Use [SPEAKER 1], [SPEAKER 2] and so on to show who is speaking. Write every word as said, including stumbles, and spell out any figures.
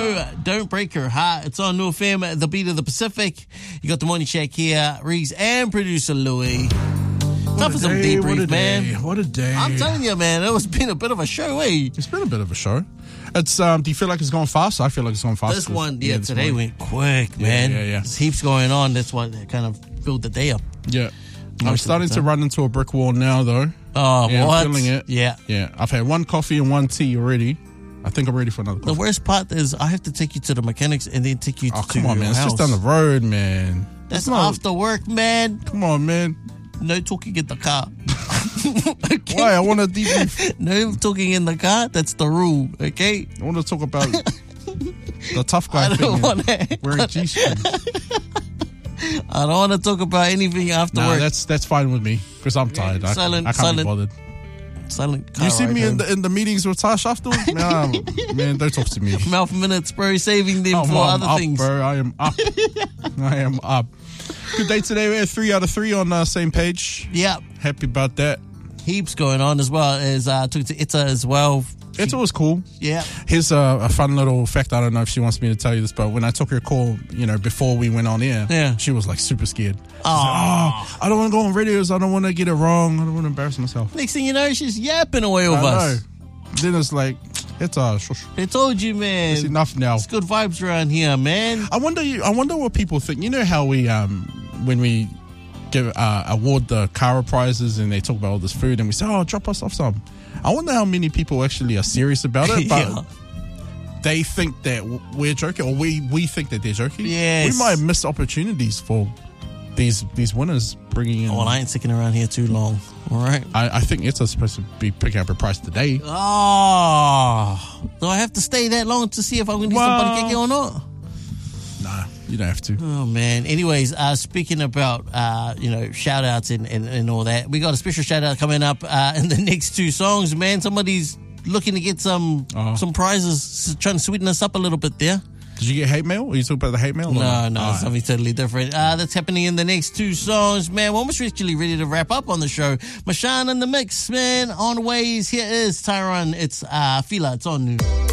[SPEAKER 1] No, Don't Break Her Heart. It's on New F M, the beat of the Pacific. You got the Morning Shack here, Reese and producer Louie. Time for some debrief, man.
[SPEAKER 2] What a day.
[SPEAKER 1] I'm telling you, man, it was been a bit of a show, eh?
[SPEAKER 2] It's been a bit of a show. It's um. Do you feel like it's going fast? I feel like it's going fast.
[SPEAKER 1] This one, yeah,
[SPEAKER 2] this
[SPEAKER 1] today
[SPEAKER 2] morning.
[SPEAKER 1] went quick, man.
[SPEAKER 2] Yeah, yeah, yeah.
[SPEAKER 1] There's heaps going on. That's what kind of filled the day up.
[SPEAKER 2] Yeah. I'm
[SPEAKER 1] Most
[SPEAKER 2] starting
[SPEAKER 1] of the
[SPEAKER 2] to
[SPEAKER 1] time.
[SPEAKER 2] run into a brick wall now, though.
[SPEAKER 1] Oh,
[SPEAKER 2] Yeah, I'm
[SPEAKER 1] what?
[SPEAKER 2] feeling it.
[SPEAKER 1] Yeah.
[SPEAKER 2] Yeah. I've had one coffee and one tea already. I think I'm ready for another
[SPEAKER 1] The
[SPEAKER 2] coffee.
[SPEAKER 1] worst part is I have to take you to the mechanics and then take you
[SPEAKER 2] Oh,
[SPEAKER 1] to
[SPEAKER 2] come on,
[SPEAKER 1] your
[SPEAKER 2] man. It's
[SPEAKER 1] house.
[SPEAKER 2] just down the road, man.
[SPEAKER 1] That's
[SPEAKER 2] It's not-
[SPEAKER 1] after work, man.
[SPEAKER 2] Come on, man.
[SPEAKER 1] No talking in the car. Okay?
[SPEAKER 2] Why? I want to debrief.
[SPEAKER 1] No talking in the car. That's the rule, okay?
[SPEAKER 2] I want to talk about the tough guy
[SPEAKER 1] I
[SPEAKER 2] thing.
[SPEAKER 1] don't
[SPEAKER 2] and
[SPEAKER 1] want to.
[SPEAKER 2] Wearing G-strings.
[SPEAKER 1] I don't want to talk about anything after
[SPEAKER 2] Nah,
[SPEAKER 1] work.
[SPEAKER 2] that's that's fine with me because I'm tired. I,
[SPEAKER 1] Silent-
[SPEAKER 2] I can't
[SPEAKER 1] silent
[SPEAKER 2] be bothered.
[SPEAKER 1] Silent car
[SPEAKER 2] You see
[SPEAKER 1] ride
[SPEAKER 2] me in
[SPEAKER 1] home.
[SPEAKER 2] the in the meetings with Tash afterwards? Nah, man, don't talk to me.
[SPEAKER 1] Mouth minutes, bro. Saving them
[SPEAKER 2] I'm,
[SPEAKER 1] for
[SPEAKER 2] I'm
[SPEAKER 1] other
[SPEAKER 2] up,
[SPEAKER 1] things.
[SPEAKER 2] bro. I am up. I am up. Good day today. We're three out of three on the same page.
[SPEAKER 1] Yeah,
[SPEAKER 2] Happy about that.
[SPEAKER 1] heaps going on as well. As uh, took to Ita as well.
[SPEAKER 2] It's always cool.
[SPEAKER 1] Yeah.
[SPEAKER 2] Here's a, a fun little fact. I don't know if she wants me to tell you this, but when I took her call, you know, before we went on air,
[SPEAKER 1] Yeah.
[SPEAKER 2] she was like super scared. She's
[SPEAKER 1] Oh.
[SPEAKER 2] like, oh, I don't want to go on radios. I don't want to get it wrong. I don't want to embarrass myself.
[SPEAKER 1] Next thing you know, she's yapping away with
[SPEAKER 2] I
[SPEAKER 1] us.
[SPEAKER 2] know. Then it's like, it's uh, shush.
[SPEAKER 1] I told you, man.
[SPEAKER 2] It's enough now.
[SPEAKER 1] It's good vibes around here, man.
[SPEAKER 2] I wonder. I wonder what people think. You know how we, um, when we give uh, award the Cara prizes and they talk about all this food and we say, "Oh, drop us off some." I wonder how many people actually are serious about it, but
[SPEAKER 1] Yeah.
[SPEAKER 2] they think that we're joking, or we we think that they're joking.
[SPEAKER 1] Yes.
[SPEAKER 2] We might miss opportunities for these these winners bringing in.
[SPEAKER 1] Well, I ain't sticking around here too long. All right.
[SPEAKER 2] I, I think it's supposed to be picking up a price today.
[SPEAKER 1] Oh, do I have to stay that long to see if I'm going to get
[SPEAKER 2] Well-
[SPEAKER 1] somebody kicking or not?
[SPEAKER 2] Nah, you don't have to.
[SPEAKER 1] Oh, man. Anyways, uh, speaking about, uh, you know, shout outs and, and, and all that, we got a special shout out coming up uh, in the next two songs, man. Somebody's looking to get some
[SPEAKER 2] Oh.
[SPEAKER 1] some prizes, trying to sweeten us up a little bit there.
[SPEAKER 2] Did you get hate mail? Are you talking about the hate mail? or
[SPEAKER 1] No,
[SPEAKER 2] not?
[SPEAKER 1] no,
[SPEAKER 2] All right.
[SPEAKER 1] something totally different. Uh, that's happening in the next two songs, man. We're almost actually ready to wrap up on the show. Mashan in the mix, man. On ways, here is Tyron. It's uh, Fila. It's on new.